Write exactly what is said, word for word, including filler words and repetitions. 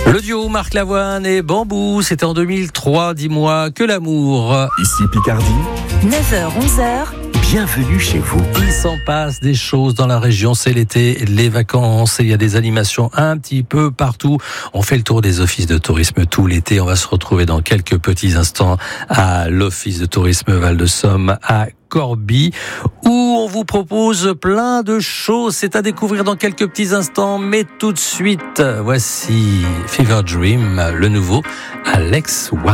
Le duo Marc Lavoine et Bambou, c'était en deux mille trois, dis-moi que l'amour. Ici Picardie, neuf heures onze heures. Bienvenue chez vous. Il s'en passe des choses dans la région, c'est l'été, les vacances, et il y a des animations un petit peu partout. On fait le tour des offices de tourisme tout l'été. On va se retrouver dans quelques petits instants à l'office de tourisme Val-de-Somme à Corbie, où on vous propose plein de choses. C'est à découvrir dans quelques petits instants, mais tout de suite, voici Fever Dream, le nouveau Alex Ward.